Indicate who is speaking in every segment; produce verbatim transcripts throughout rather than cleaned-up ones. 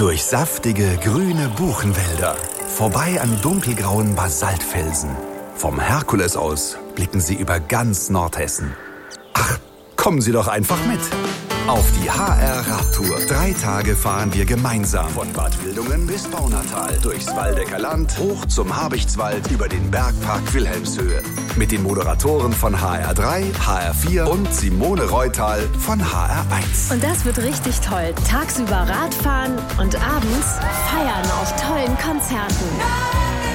Speaker 1: Durch saftige, grüne Buchenwälder, vorbei an dunkelgrauen Basaltfelsen. Vom Herkules aus blicken Sie über ganz Nordhessen. Ach, kommen Sie doch einfach mit. Auf die H R-Radtour. Drei Tage fahren wir gemeinsam. Von Bad Wildungen bis Baunatal. Durchs Waldecker Land, hoch zum Habichtswald, über den Bergpark Wilhelmshöhe. Mit den Moderatoren von H R drei, H R vier und Simone Reutal von H R eins.
Speaker 2: Und das wird richtig toll. Tagsüber Radfahren und abends feiern auf tollen Konzerten.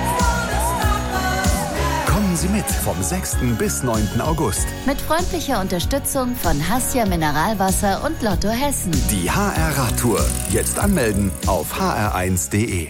Speaker 1: Kommen Sie mit vom sechsten bis neunten August.
Speaker 3: Mit freundlicher Unterstützung von Hassia Mineralwasser und Lotto Hessen.
Speaker 1: Die H R-Radtour. Jetzt anmelden auf h r eins punkt d e.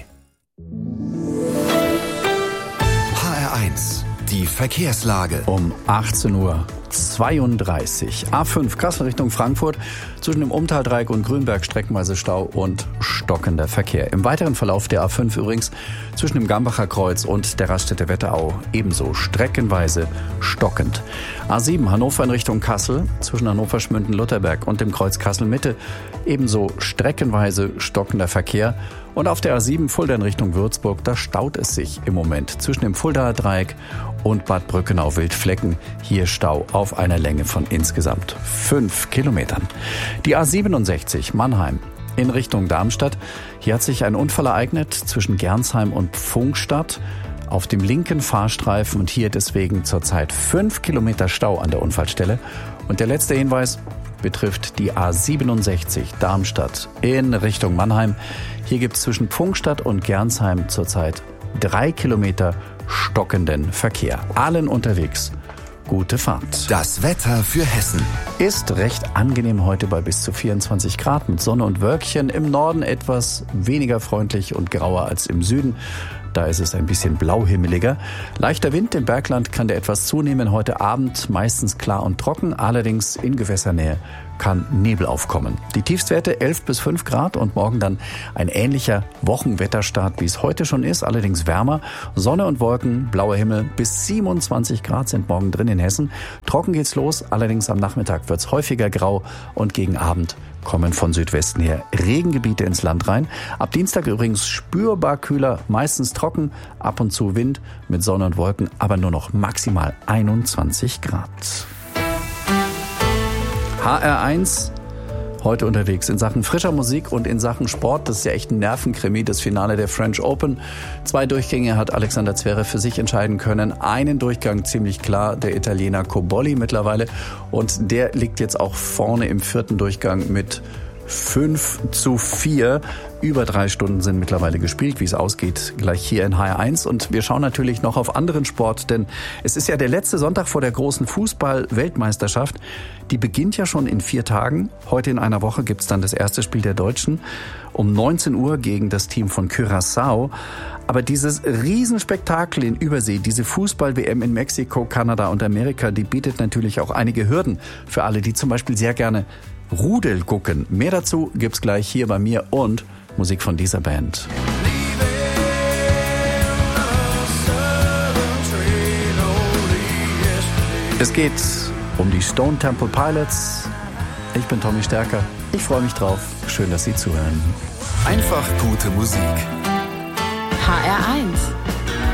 Speaker 1: H R eins. Die Verkehrslage.
Speaker 4: Um achtzehn Uhr zweiunddreißig. A fünf Kassel Richtung Frankfurt. Zwischen dem Umtaldreieck und Grünberg streckenweise Stau und stockender Verkehr. Im weiteren Verlauf der A fünf übrigens zwischen dem Gambacher Kreuz und der Raststätte Wetterau ebenso streckenweise stockend. A sieben Hannover in Richtung Kassel. Zwischen Hannover Schmünden-Lutherberg und dem Kreuz Kassel-Mitte ebenso streckenweise stockender Verkehr. Und auf der A sieben Fulda in Richtung Würzburg, da staut es sich im Moment zwischen dem Fuldaer Dreieck und Bad Brückenau-Wildflecken. Hier Stau auf einer Länge von insgesamt fünf Kilometern. Die A siebenundsechzig Mannheim in Richtung Darmstadt. Hier hat sich ein Unfall ereignet zwischen Gernsheim und Pfungstadt auf dem linken Fahrstreifen und hier deswegen zurzeit fünf Kilometer Stau an der Unfallstelle. Und der letzte Hinweis betrifft die A siebenundsechzig Darmstadt in Richtung Mannheim. Hier gibt es zwischen Pfungstadt und Gernsheim zurzeit drei Kilometer stockenden Verkehr. Allen unterwegs gute Fahrt.
Speaker 1: Das Wetter für Hessen.
Speaker 4: Ist recht angenehm heute bei bis zu vierundzwanzig Grad mit Sonne und Wölkchen. Im Norden etwas weniger freundlich und grauer als im Süden. Da ist es ein bisschen blauhimmeliger. Leichter Wind im Bergland kann der etwas zunehmen. Heute Abend meistens klar und trocken, allerdings in Gewässernähe kann Nebel aufkommen. Die Tiefstwerte elf bis fünf Grad und morgen dann ein ähnlicher Wochenwetterstart, wie es heute schon ist, allerdings wärmer. Sonne und Wolken, blauer Himmel, bis siebenundzwanzig Grad sind morgen drin in Hessen. Trocken geht's los, allerdings am Nachmittag wird's häufiger grau und gegen Abend kommen von Südwesten her Regengebiete ins Land rein. Ab Dienstag übrigens spürbar kühler, meistens trocken, ab und zu Wind mit Sonne und Wolken, aber nur noch maximal einundzwanzig Grad. H R eins heute unterwegs in Sachen frischer Musik und in Sachen Sport. Das ist ja echt ein Nervenkrimi, das Finale der French Open. Zwei Durchgänge hat Alexander Zverev für sich entscheiden können. Einen Durchgang ziemlich klar, der Italiener Cobolli mittlerweile. Und der liegt jetzt auch vorne im vierten Durchgang mit fünf zu vier. Über drei Stunden sind mittlerweile gespielt, wie es ausgeht, gleich hier in H R eins. Und wir schauen natürlich noch auf anderen Sport, denn es ist ja der letzte Sonntag vor der großen Fußball-Weltmeisterschaft. Die beginnt ja schon in vier Tagen. Heute in einer Woche gibt's dann das erste Spiel der Deutschen um neunzehn Uhr gegen das Team von Curaçao. Aber dieses Riesenspektakel in Übersee, diese Fußball-W M in Mexiko, Kanada und Amerika, die bietet natürlich auch einige Hürden für alle, die zum Beispiel sehr gerne Rudel gucken. Mehr dazu gibt's gleich hier bei mir und Musik von dieser Band. Es geht um die Stone Temple Pilots. Ich bin Tommy Stärker. Ich freue mich drauf. Schön, dass Sie zuhören.
Speaker 1: Einfach gute Musik.
Speaker 2: H R eins.